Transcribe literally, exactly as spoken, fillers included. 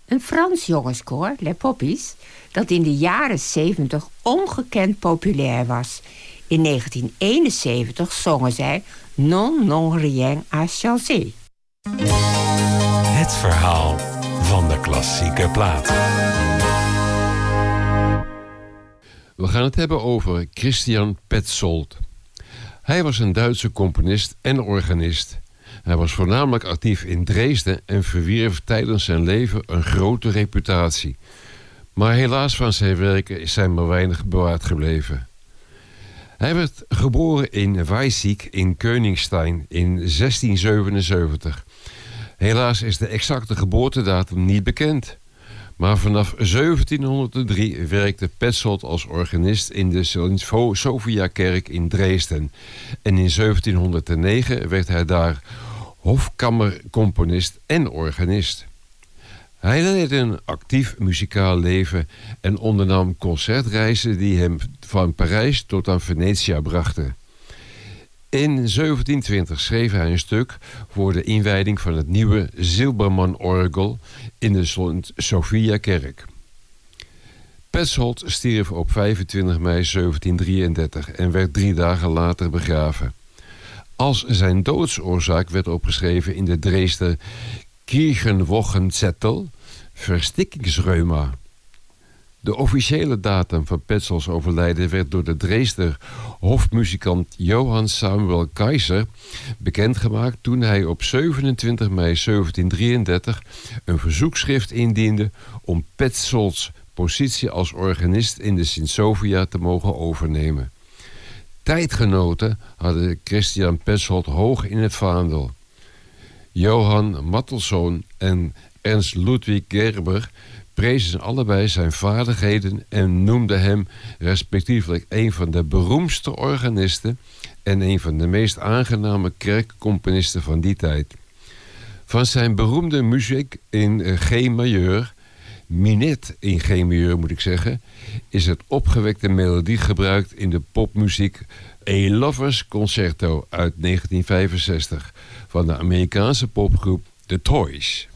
Een Frans jongenskoor, Les Poppies, dat in de jaren zeventig ongekend populair was. In negentien eenenzeventig zongen zij Non, non, rien à chanter. Het verhaal van de klassieke plaat. We gaan het hebben over Christian Petzold. Hij was een Duitse componist en organist. Hij was voornamelijk actief in Dresden en verwierf tijdens zijn leven een grote reputatie. Maar helaas van zijn werken is zijn maar weinig bewaard gebleven. Hij werd geboren in Weissig in Koningstein in zestien zevenenzeventig. Helaas is de exacte geboortedatum niet bekend. Maar vanaf zeventienhonderddrie werkte Petzold als organist in de Sint-Sophia-kerk in Dresden. En in zeventienhonderdnegen werd hij daar hofkammercomponist en organist. Hij leidde een actief muzikaal leven en ondernam concertreizen die hem van Parijs tot aan Venetia brachten. In zeventientwintig schreef hij een stuk voor de inwijding van het nieuwe Zilberman-orgel in de Sint-Sophia-kerk. Petzold stierf op vijfentwintig mei zeventiendrieëndertig en werd drie dagen later begraven. Als zijn doodsoorzaak werd opgeschreven in de Dresdner Kirchenwochenzettel verstikkingsreuma. De officiële datum van Petzolds overlijden werd door de Dresdner hofmuzikant Johann Samuel Kaiser bekendgemaakt toen hij op zevenentwintig mei zeventiendrieëndertig een verzoekschrift indiende om Petzolds positie als organist in de Sint-Sophia te mogen overnemen. Tijdgenoten hadden Christian Petzold hoog in het vaandel. Johann Mattelsohn en Ernst Ludwig Gerber prezen allebei zijn vaardigheden en noemden hem respectievelijk een van de beroemdste organisten en een van de meest aangename kerkcomponisten van die tijd. Van zijn beroemde muziek in G-majeur, Minette in G-majeur moet ik zeggen, is het opgewekte melodie gebruikt in de popmuziek A Lover's Concerto uit negentien vijfenzestig van de Amerikaanse popgroep The Toys.